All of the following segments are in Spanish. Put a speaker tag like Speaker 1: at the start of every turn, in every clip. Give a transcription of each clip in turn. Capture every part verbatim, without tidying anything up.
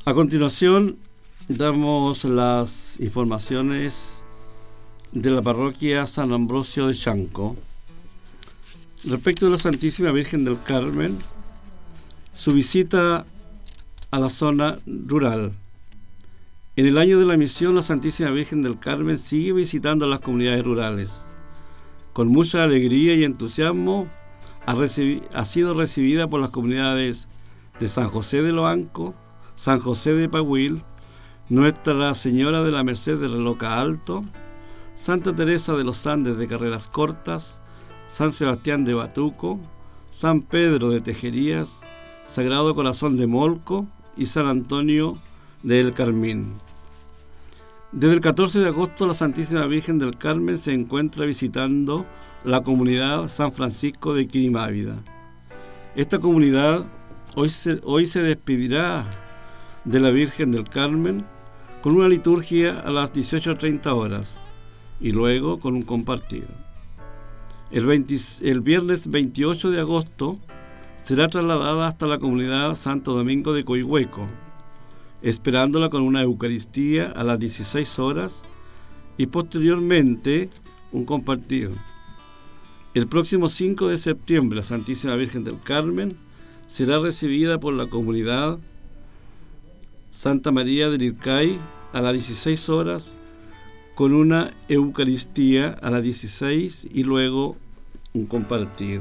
Speaker 1: A continuación, damos las informaciones de la parroquia San Ambrosio de Chanco. Respecto de la Santísima Virgen del Carmen, su visita a la zona rural. En el año de la misión, la Santísima Virgen del Carmen sigue visitando las comunidades rurales. Con mucha alegría y entusiasmo, ha, recibi- ha sido recibida por las comunidades de San José de Loanco, San José de Pahuil, Nuestra Señora de la Merced de Reloca Alto, Santa Teresa de los Andes de Carreras Cortas, San Sebastián de Batuco, San Pedro de Tejerías, Sagrado Corazón de Molco y San Antonio de El Carmín. Desde el catorce de agosto, la Santísima Virgen del Carmen se encuentra visitando la comunidad San Francisco de Quirimávida. Esta comunidad hoy se, hoy se despedirá de la Virgen del Carmen con una liturgia a las dieciocho treinta horas y luego con un compartir. El, veinte, el viernes veintiocho de agosto será trasladada hasta la comunidad Santo Domingo de Coihueco, esperándola con una Eucaristía a las dieciséis horas y posteriormente un compartir. El próximo cinco de septiembre, la Santísima Virgen del Carmen será recibida por la comunidad Santa María del Ircay a las dieciséis horas con una Eucaristía a las dieciséis y luego un compartir.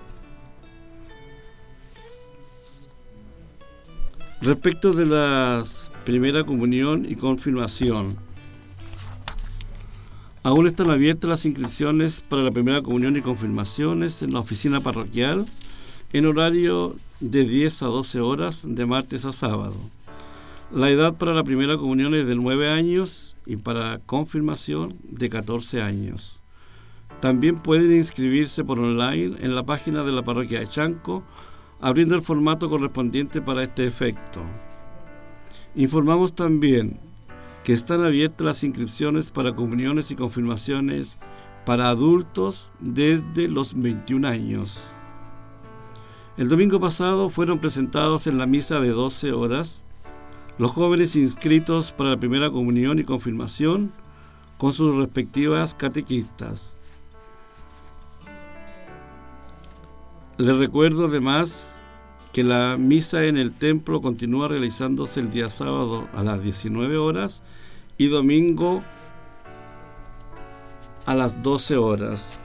Speaker 1: Respecto de la primera comunión y confirmación, aún están abiertas las inscripciones para la primera comunión y confirmaciones en la oficina parroquial en horario de diez a doce horas de martes a sábado. La edad para la primera comunión es de nueve años y para confirmación de catorce años. También pueden inscribirse por online en la página de la parroquia de Chanco, abriendo el formato correspondiente para este efecto. Informamos también que están abiertas las inscripciones para comuniones y confirmaciones para adultos desde los veintiún años. El domingo pasado fueron presentados en la misa de doce horas los jóvenes inscritos para la primera comunión y confirmación con sus respectivas catequistas. Les recuerdo además que la misa en el templo continúa realizándose el día sábado a las diecinueve horas y domingo a las doce horas.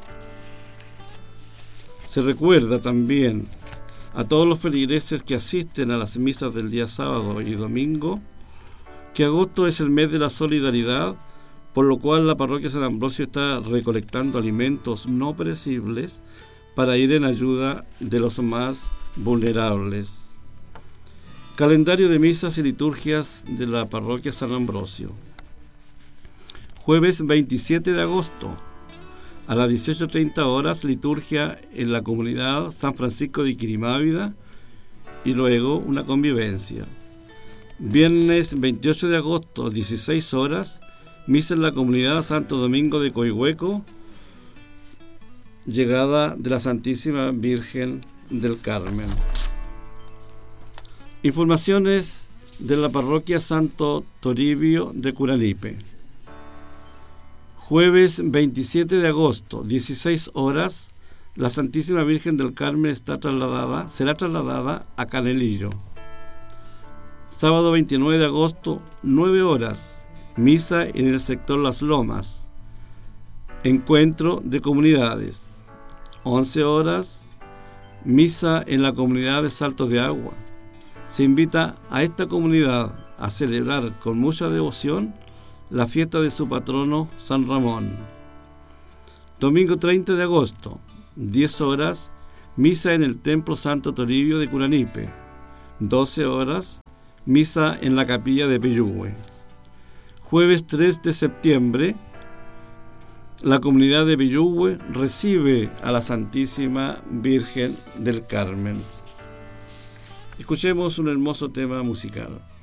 Speaker 1: Se recuerda también a todos los feligreses que asisten a las misas del día sábado y domingo que agosto es el mes de la solidaridad, por lo cual la parroquia San Ambrosio está recolectando alimentos no perecibles para ir en ayuda de los más vulnerables. Calendario de misas y liturgias de la parroquia San Ambrosio. Jueves veintisiete de agosto, a las dieciocho treinta horas, liturgia en la comunidad San Francisco de Quirimávida y luego una convivencia. Viernes veintiocho de agosto, dieciséis horas, misa en la comunidad Santo Domingo de Coihueco, llegada de la Santísima Virgen del Carmen. Informaciones de la parroquia Santo Toribio de Curanipe. Jueves veintisiete de agosto, dieciséis horas, la Santísima Virgen del Carmen está trasladada, será trasladada a Canelillo. Sábado veintinueve de agosto, nueve horas, misa en el sector Las Lomas. Encuentro de comunidades. once horas, misa en la comunidad de Saltos de Agua. Se invita a esta comunidad a celebrar con mucha devoción la fiesta de su patrono San Ramón. Domingo treinta de agosto, diez horas, misa en el Templo Santo Toribio de Curanipe. doce horas, misa en la capilla de Peyúgue. Jueves tres de septiembre, la comunidad de Peyúgue recibe a la Santísima Virgen del Carmen. Escuchemos un hermoso tema musical.